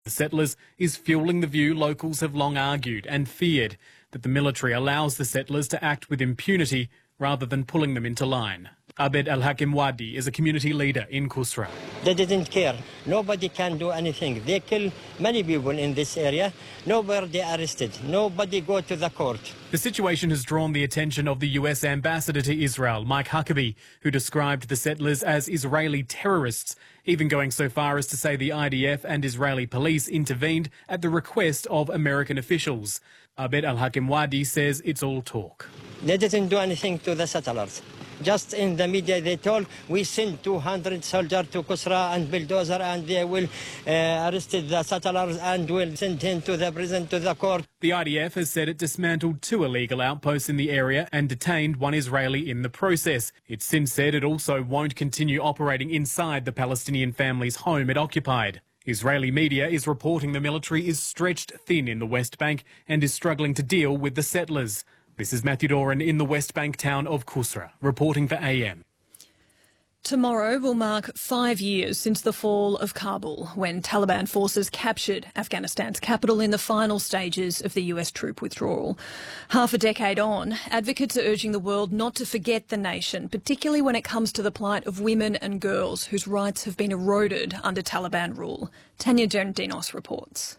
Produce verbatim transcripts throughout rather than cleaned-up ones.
The settlers is fueling the view locals have long argued and feared, that the military allows the settlers to act with impunity rather than pulling them into line. Abed Al-Hakim Wadi is a community leader in Kusra. They didn't care. Nobody can do anything. They kill many people in this area. Nobody arrested. Nobody go to the court. The situation has drawn the attention of the U S ambassador to Israel, Mike Huckabee, who described the settlers as Israeli terrorists, even going so far as to say the I D F and Israeli police intervened at the request of American officials. Abed Al-Hakim Wadi says it's all talk. They didn't do anything to the settlers. Just in the media they told we send two hundred soldiers to Kusra and bulldozer and they will uh, arrest the settlers and will send him to the prison, to the court. The I D F has said it dismantled two illegal outposts in the area and detained one Israeli in the process. It's since said it also won't continue operating inside the Palestinian family's home it occupied. Israeli media is reporting the military is stretched thin in the West Bank and is struggling to deal with the settlers. This is Matthew Doran in the West Bank town of Kusra, reporting for A M. Tomorrow will mark five years since the fall of Kabul, when Taliban forces captured Afghanistan's capital in the final stages of the U S troop withdrawal. Half a decade on, advocates are urging the world not to forget the nation, particularly when it comes to the plight of women and girls whose rights have been eroded under Taliban rule. Tanya Derndinos reports.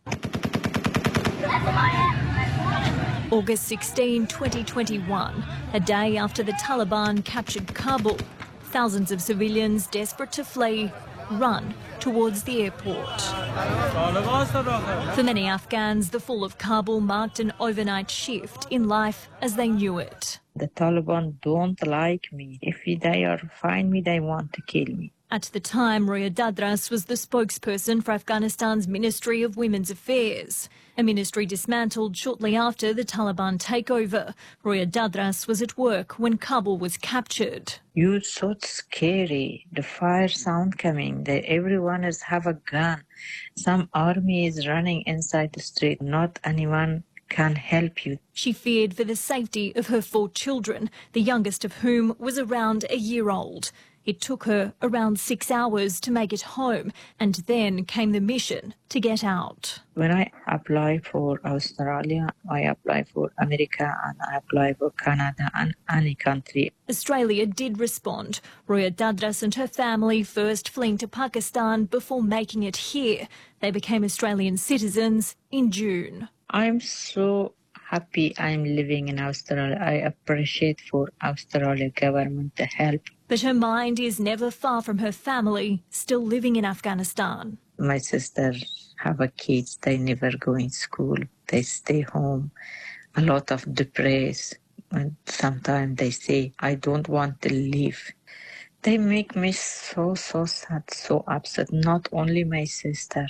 August sixteenth, twenty twenty-one, a day after the Taliban captured Kabul. Thousands of civilians desperate to flee run towards the airport. For many Afghans, the fall of Kabul marked an overnight shift in life as they knew it. The Taliban don't like me. If they are find me, they want to kill me. At the time, Roya Dadras was the spokesperson for Afghanistan's Ministry of Women's Affairs, a ministry dismantled shortly after the Taliban takeover. Roya Dadras was at work when Kabul was captured. You're so scary. The fire sound coming. They, everyone is have a gun. Some army is running inside the street. Not anyone can help you. She feared for the safety of her four children, the youngest of whom was around a year old. It took her around six hours to make it home, and then came the mission to get out. When I apply for Australia, I apply for America, and I apply for Canada and any country. Australia did respond. Roya Dadras and her family first fleeing to Pakistan before making it here. They became Australian citizens in June. I'm so happy I'm living in Australia. I appreciate for Australia government to help. But her mind is never far from her family, still living in Afghanistan. My sister have a kids. They never go in school. They stay home. A lot of depressed. And sometimes they say, I don't want to leave. They make me so, so sad, so upset. Not only my sister,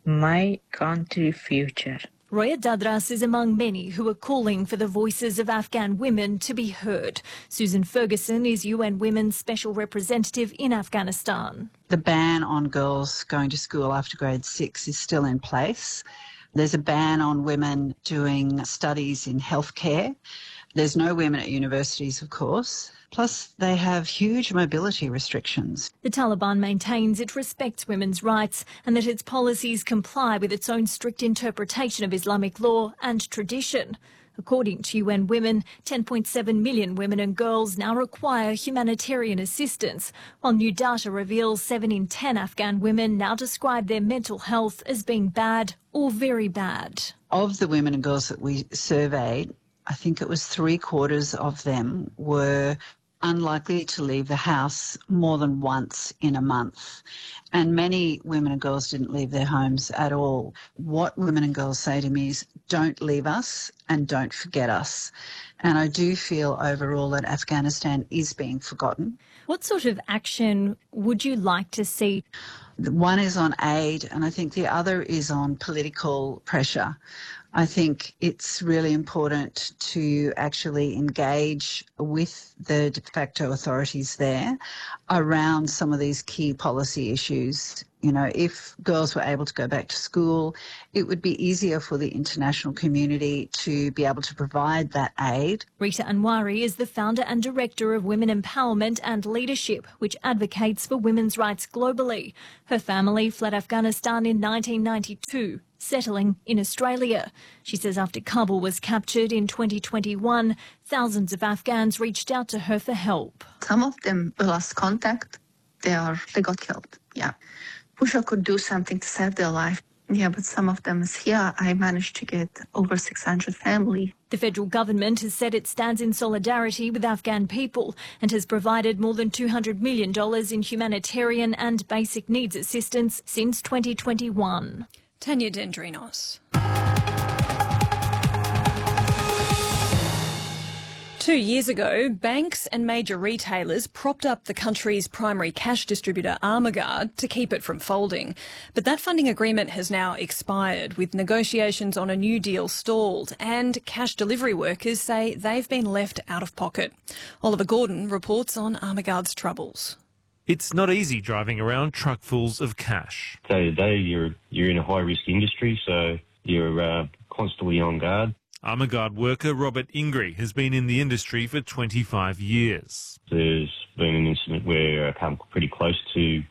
my country future. Roya Dadras is among many who are calling for the voices of Afghan women to be heard. Susan Ferguson is U N Women's Special Representative in Afghanistan. The ban on girls going to school after grade six is still in place. There's a ban on women doing studies in healthcare. There's no women at universities, of course. Plus, they have huge mobility restrictions. The Taliban maintains it respects women's rights and that its policies comply with its own strict interpretation of Islamic law and tradition. According to U N Women, ten point seven million women and girls now require humanitarian assistance, while new data reveals seven in ten Afghan women now describe their mental health as being bad or very bad. Of the women and girls that we surveyed, I think it was three quarters of them were unlikely to leave the house more than once in a month. And many women and girls didn't leave their homes at all. What women and girls say to me is, don't leave us and don't forget us. And I do feel overall that Afghanistan is being forgotten. What sort of action would you like to see? One is on aid, and I think the other is on political pressure. I think it's really important to actually engage with the de facto authorities there around some of these key policy issues. You know, if girls were able to go back to school, it would be easier for the international community to be able to provide that aid. Rita Anwari is the founder and director of Women Empowerment and Leadership, which advocates for women's rights globally. Her family fled Afghanistan in nineteen ninety-two, settling in Australia. She says after Kabul was captured in twenty twenty-one, thousands of Afghans reached out to her for help. Some of them lost contact. They are, they got killed, yeah. Wish I could do something to save their life. Yeah, but some of them is here. I managed to get over six hundred family. The federal government has said it stands in solidarity with Afghan people and has provided more than two hundred million dollars in humanitarian and basic needs assistance since twenty twenty-one. Tanya Dendrinos. Two years ago, banks and major retailers propped up the country's primary cash distributor, Armaguard, to keep it from folding. But that funding agreement has now expired, with negotiations on a new deal stalled, and cash delivery workers say they've been left out of pocket. Oliver Gordon reports on Armaguard's troubles. It's not easy driving around truckfuls of cash. Day to day, you're, you're in a high-risk industry, so you're uh, constantly on guard. Armaguard worker Robert Ingri has been in the industry for twenty-five years. There's been an incident where I come pretty close to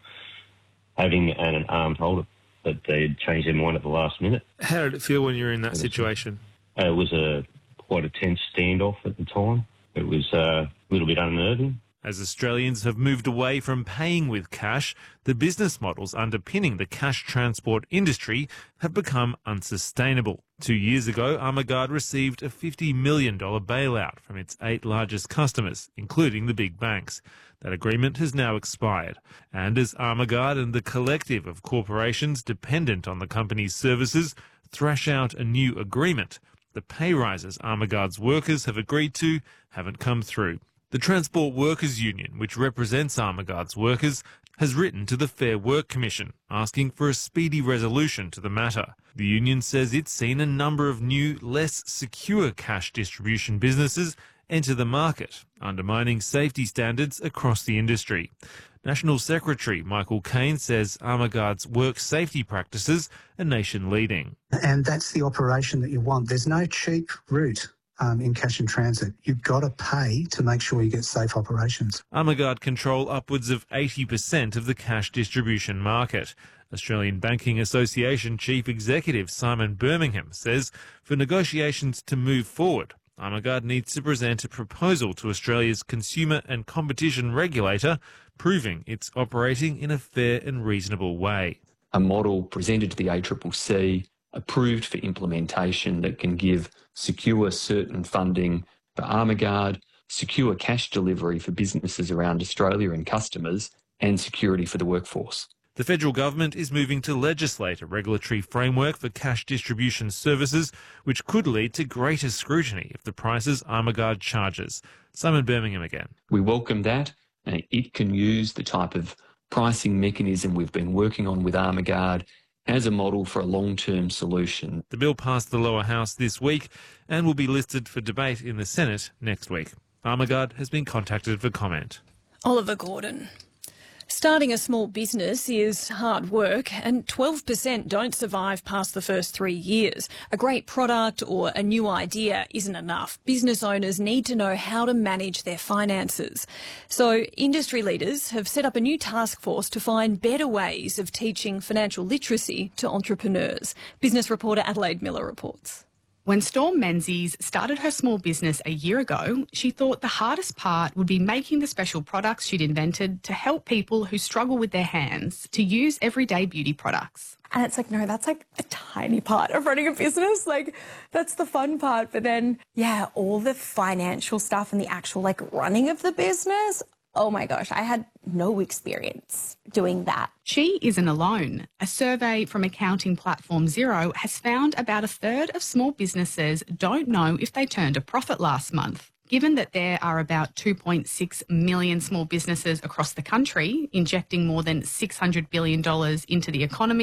having an, an armed holder, but they changed their mind at the last minute. How did it feel when you were in that situation? Uh, it was a quite a tense standoff at the time. It was uh, a little bit unnerving. As Australians have moved away from paying with cash, the business models underpinning the cash transport industry have become unsustainable. Two years ago, Armaguard received a fifty million dollars bailout from its eight largest customers, including the big banks. That agreement has now expired. And as Armaguard and the collective of corporations dependent on the company's services thrash out a new agreement, the pay rises Armaguard's workers have agreed to haven't come through. The Transport Workers Union, which represents Armaguard's workers, has written to the Fair Work Commission asking for a speedy resolution to the matter. The union says it's seen a number of new, less secure cash distribution businesses enter the market, undermining safety standards across the industry. National Secretary Michael Caine says Armaguard's work safety practices are nation-leading. And that's the operation that you want. There's no cheap route Um, in cash in transit. You've got to pay to make sure you get safe operations. Armaguard control upwards of eighty percent of the cash distribution market. Australian Banking Association Chief Executive Simon Birmingham says for negotiations to move forward, Armaguard needs to present a proposal to Australia's consumer and competition regulator proving it's operating in a fair and reasonable way. A model presented to the A C C C, approved for implementation, that can give secure, certain funding for Armaguard, secure cash delivery for businesses around Australia and customers, and security for the workforce. The federal government is moving to legislate a regulatory framework for cash distribution services, which could lead to greater scrutiny of the prices Armaguard charges. Simon Birmingham again. We welcome that, and it can use the type of pricing mechanism we've been working on with Armaguard as a model for a long-term solution. The bill passed the lower house this week and will be listed for debate in the Senate next week. Armaguard has been contacted for comment. Oliver Gordon. Starting a small business is hard work, and twelve percent don't survive past the first three years. A great product or a new idea isn't enough. Business owners need to know how to manage their finances. So industry leaders have set up a new task force to find better ways of teaching financial literacy to entrepreneurs. Business reporter Adelaide Miller reports. When Storm Menzies started her small business a year ago, she thought the hardest part would be making the special products she'd invented to help people who struggle with their hands to use everyday beauty products. And it's like, no, that's like a tiny part of running a business. Like, that's the fun part. But then, yeah, all the financial stuff and the actual like running of the business. Oh my gosh, I had no experience doing that. She isn't alone. A survey from accounting platform Xero has found about a third of small businesses don't know if they turned a profit last month. Given that there are about two point six million small businesses across the country, injecting more than six hundred billion dollars into the economy,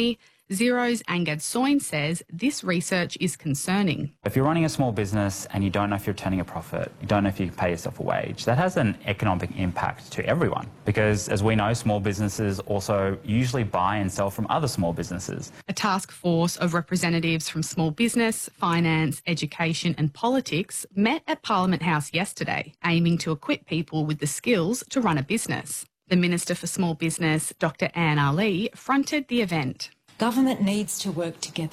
Zero's Angad Soin says this research is concerning. If you're running a small business and you don't know if you're turning a profit, you don't know if you can pay yourself a wage, that has an economic impact to everyone because, as we know, small businesses also usually buy and sell from other small businesses. A task force of representatives from small business, finance, education and politics met at Parliament House yesterday, aiming to equip people with the skills to run a business. The Minister for Small Business, Doctor Anne Ali, fronted the event. Government needs to work together